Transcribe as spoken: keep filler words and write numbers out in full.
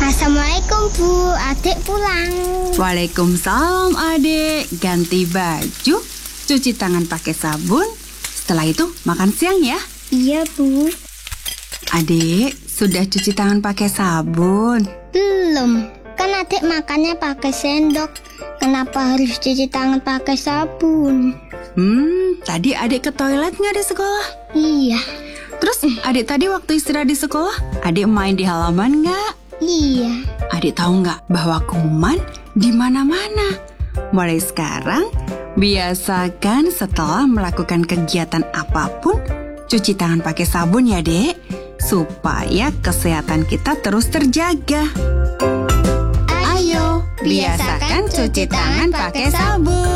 Assalamualaikum Bu, adik pulang. Waalaikumsalam adik. Ganti baju, cuci tangan pakai sabun. Setelah itu makan siang ya. Iya Bu. Adik, sudah cuci tangan pakai sabun? Belum, kan adik makannya pakai sendok. Kenapa harus cuci tangan pakai sabun? Hmm, tadi adik ke toilet nggak di sekolah? Iya. Terus adik tadi waktu istirahat di sekolah, adik main di halaman nggak? Iya. Adik tahu nggak bahwa kuman di mana-mana? Mulai sekarang, biasakan setelah melakukan kegiatan apapun, cuci tangan pakai sabun ya dek, supaya kesehatan kita terus terjaga. Ayo, biasakan cuci tangan pakai sabun.